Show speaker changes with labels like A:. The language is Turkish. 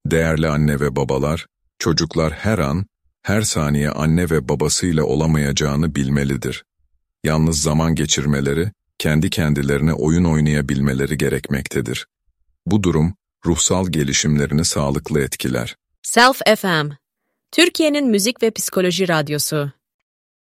A: Değerli anne ve babalar, çocuklar her an, her saniye anne ve babasıyla olamayacağını bilmelidir. Yalnız zaman geçirmeleri, kendi kendilerine oyun oynayabilmeleri gerekmektedir. Bu durum, ruhsal gelişimlerini sağlıklı etkiler.
B: Self FM, Türkiye'nin müzik ve psikoloji radyosu.